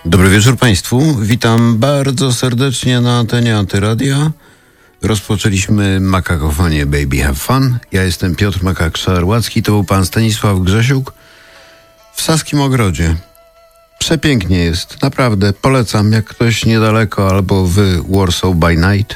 Dobry wieczór Państwu. Witam bardzo serdecznie na antenie Antyradia. Rozpoczęliśmy Makakofonię Baby Have Fun. Ja jestem Piotr Makak-Szarłacki. To był pan Stanisław Grzesiuk w Saskim Ogrodzie. Przepięknie jest. Naprawdę. Polecam. Jak ktoś niedaleko albo w Warsaw by Night.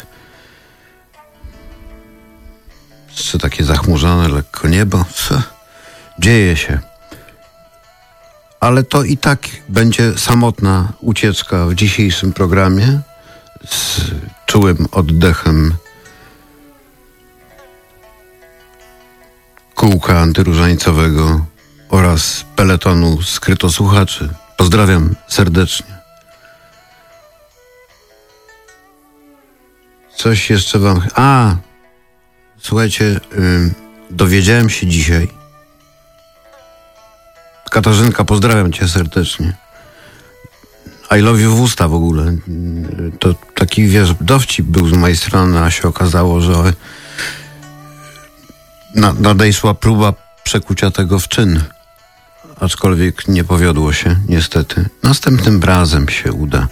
Jeszcze takie zachmurzone lekko niebo. Dzieje się. Ale to i tak będzie samotna ucieczka w dzisiejszym programie z czułym oddechem kółka antyróżańcowego oraz peletonu skrytosłuchaczy. Pozdrawiam serdecznie. Coś jeszcze wam... Słuchajcie, dowiedziałem się dzisiaj. Katarzynka, pozdrawiam cię serdecznie. I love you w usta w ogóle. To taki, wiesz, dowcip był z mojej strony, a się okazało, że nadejszła próba przekucia tego w czyn. Aczkolwiek nie powiodło się, niestety. Następnym razem się uda.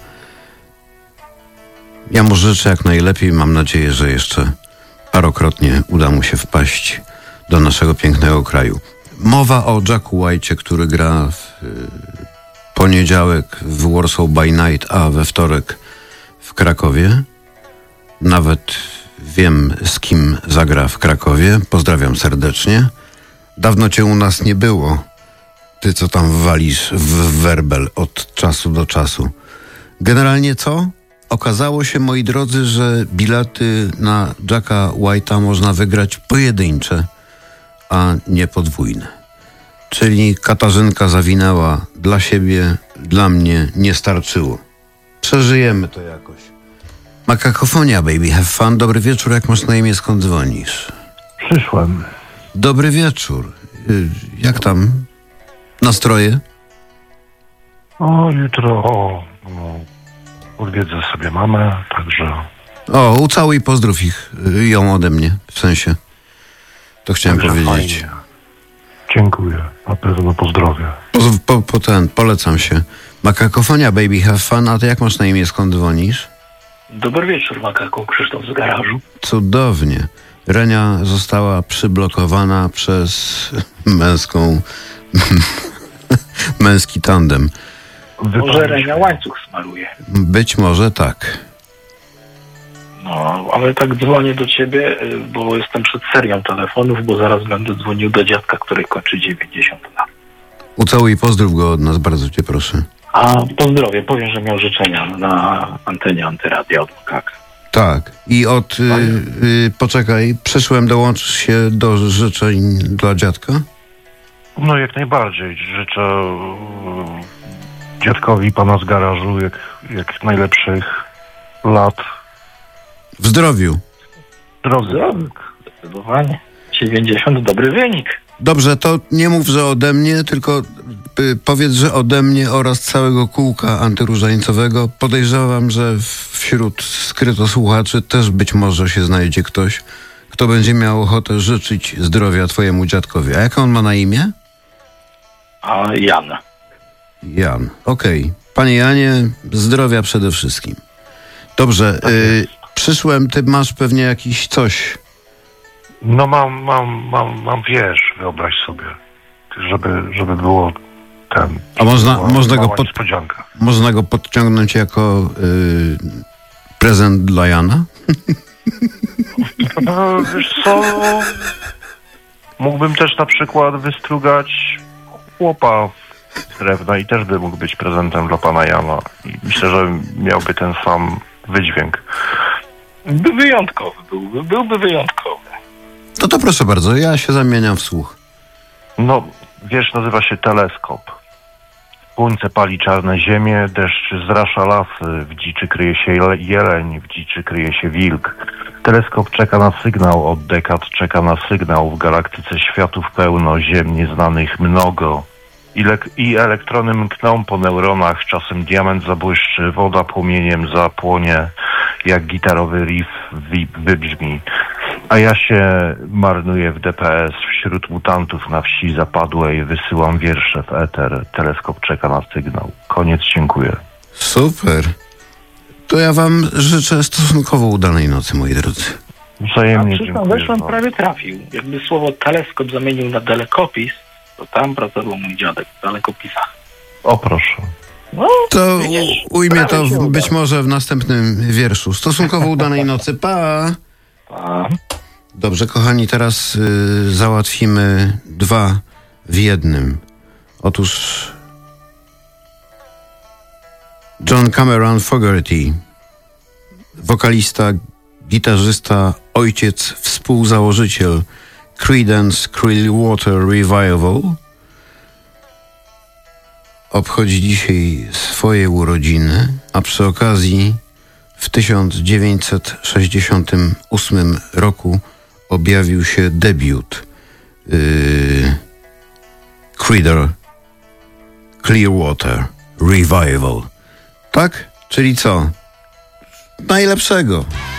Ja mu życzę jak najlepiej. Mam nadzieję, że jeszcze parokrotnie uda mu się wpaść do naszego pięknego kraju. Mowa o Jacku White'cie, który gra w poniedziałek w Warsaw by Night, a we wtorek w Krakowie. Nawet wiem, z kim zagra w Krakowie. Pozdrawiam serdecznie. Dawno cię u nas nie było. Ty, co tam walisz w werbel od czasu do czasu. Generalnie co? Okazało się, moi drodzy, że bilety na Jacka White'a można wygrać pojedyncze, a nie podwójne. Czyli Katarzynka zawinęła dla siebie, dla mnie nie starczyło. Przeżyjemy to jakoś. Makakofonia Baby Have Fun. Dobry wieczór, jak masz na imię, skąd dzwonisz? Przyszłem. Dobry wieczór. Jak tam nastroje? Jutro odwiedzę sobie mamę, także... Ucałuj i pozdrów ją ode mnie, w sensie. To chciałem powiedzieć. Fajnie. Dziękuję. Na pewno pozdrowię. Polecam się. Makakofonia Baby Have Fun. A ty jak masz na imię, skąd dzwonisz? Dobry wieczór, Makaku. Krzysztof z garażu. Cudownie. Renia została przyblokowana przez męski tandem. Może Renia łańcuch smaruje. Być może tak. No, ale tak dzwonię do ciebie, bo jestem przed serią telefonów, bo zaraz będę dzwonił do dziadka, który kończy 90 lat. Ucałuj i pozdrów go od nas, bardzo cię proszę. A pozdrowie, powiem, że miał życzenia na antenie Antyradia od Makaka. Tak. I poczekaj, przyszłem, dołączysz się do życzeń dla dziadka? No jak najbardziej. Życzę dziadkowi pana z garażu jak najlepszych lat. W zdrowiu. Zdecydowanie. 90 dobry wynik. Dobrze, to nie mów, że ode mnie, tylko powiedz, że ode mnie oraz całego kółka antyróżańcowego. Podejrzewam, że wśród skrytosłuchaczy też być może się znajdzie ktoś, kto będzie miał ochotę życzyć zdrowia twojemu dziadkowi. A jak on ma na imię? A Jan. Jan, okej. Panie Janie, zdrowia przede wszystkim. Dobrze, przyszłem, ty masz pewnie jakiś coś. No mam wyobraź sobie, żeby było ten... A niespodzianka. Można go podciągnąć jako prezent dla Jana? No, wiesz co? Mógłbym też na przykład wystrugać chłopa z drewna i też by mógł być prezentem dla pana Jana. I myślę, że miałby ten sam wydźwięk. Byłby wyjątkowy. To proszę bardzo, ja się zamieniam w słuch. No, wiesz, nazywa się teleskop. Słońce pali czarne ziemię, deszcz zrasza lasy, w dziczy kryje się jeleń, w dziczy kryje się wilk. Teleskop czeka na sygnał, od dekad czeka na sygnał, w galaktyce światów pełno, ziem nieznanych mnogo. I elektrony mkną po neuronach, czasem diament zabłyszczy, woda płomieniem zapłonie, jak gitarowy riff wybrzmi. A ja się marnuję w DPS wśród mutantów na wsi zapadłej, wysyłam wiersze w eter, teleskop czeka na sygnał. Koniec, dziękuję. Super. To ja wam życzę stosunkowo udanej nocy, moi drodzy. Wzajemnie Przyznam, dziękuję. weszłem, prawie trafił. Jakby słowo teleskop zamienił na dalekopis, to tam pracował mój dziadek w dalekopisach. O proszę. No, To widzisz, ujmie to prawie się być udało. może w następnym wierszu. Stosunkowo udanej nocy. Pa! A, Dobrze, kochani, teraz załatwimy 2 w 1. Otóż John Cameron Fogerty, wokalista, gitarzysta, ojciec, współzałożyciel Creedence Clearwater Revival, obchodzi dzisiaj swoje urodziny, a przy okazji w 1968 roku objawił się debiut Creedence Clearwater Revival. Tak? Czyli co? Najlepszego.